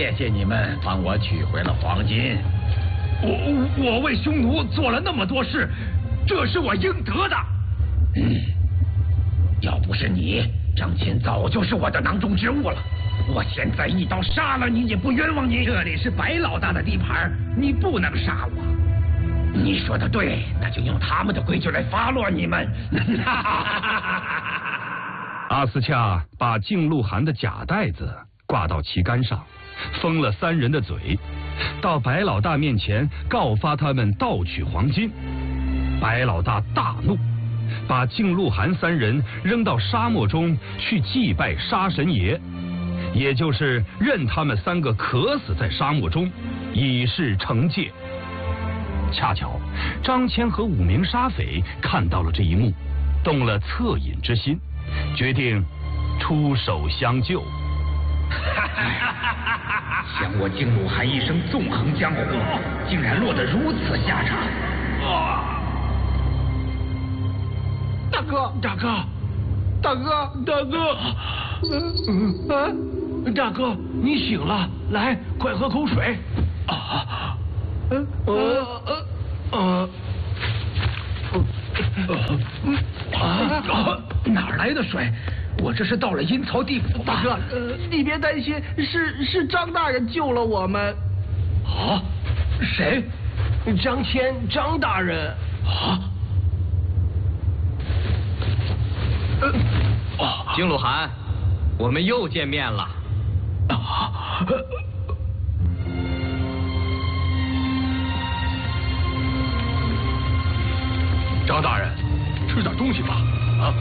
谢谢你们帮我取回了黄金。 我为匈奴做了那么多事，这是我应得的。 要不是你，张骞早就是我的囊中之物了。我现在一刀杀了你也不冤枉你。 这里是白老大的地盘，你不能杀我。 你说的对，那就用他们的规矩来发落你们。 阿斯恰把敬鹿汗的假袋子挂到旗杆上，封了3人的嘴，到白老大面前告发他们盗取黄金。白老大大怒，把敬鹿汗3人扔到沙漠中去祭拜沙神爷，也就是任他们3个渴死在沙漠中，以示惩戒。恰巧张骞和5名沙匪看到了这一幕，动了恻隐之心，决定出手相救。 想我敬鹿汗一生纵横江湖，竟然落得如此下场。 大哥，大哥，大哥，大哥，大哥，你醒了，来，快喝口水。哪来的水？我这是到了阴曹地府吧？ 大哥，你别担心，是张大人救了我们。 啊？谁？ 张骞，张大人。 敬鹿汗，我们又见面了。 张大人，吃点东西吧。啊，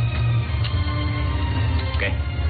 给。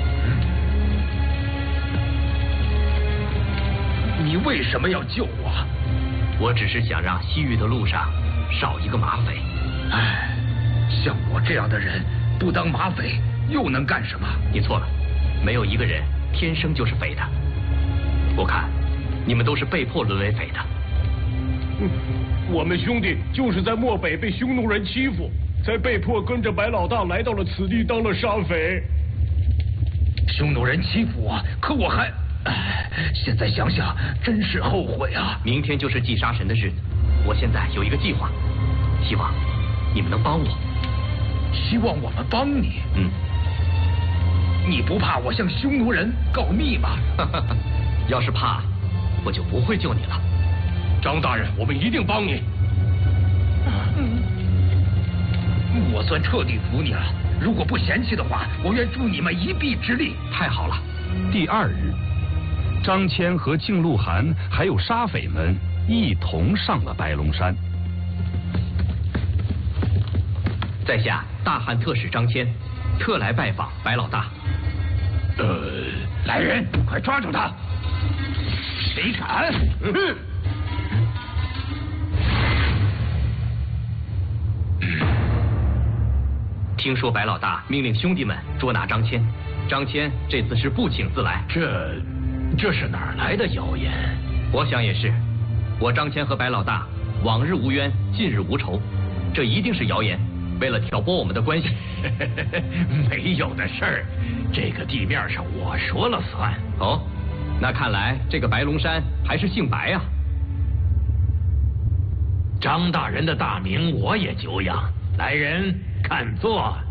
你为什么要救我？ 我只是想让西域的路上少一个马匪。 唉，像我这样的人，不当马匪又能干什么？ 你错了，没有一个人天生就是匪的。我看你们都是被迫沦为匪的。 我们兄弟就是在漠北被匈奴人欺负，才被迫跟着白老大来到了此地当了沙匪。 匈奴人欺负我，可我还……现在想想真是后悔啊！ 明天就是祭沙神的日子，我现在有一个计划，希望你们能帮我。 希望我们帮你？你不怕我向匈奴人告密吗？ 要是怕，我就不会救你了。 张大人，我们一定帮你。我算彻底服你了。如果不嫌弃的话，我愿助你们一臂之力。 太好了。 第2日，张骞和敬鹿汗还有沙匪们一同上了白龙山。 在下大汉特使张骞，特来拜访白老大。 来人，快抓住他！谁敢？ 听说白老大命令兄弟们捉拿张骞，张骞这次是不请自来。 这是哪儿来的谣言？ 我想也是。我张骞和白老大往日无冤，近日无仇，这一定是谣言，为了挑拨我们的关系。 没有的事儿，这个地面上我说了算。 哦，那看来这个白龙山还是姓白啊。 张大人的大名我也久仰，来人看座。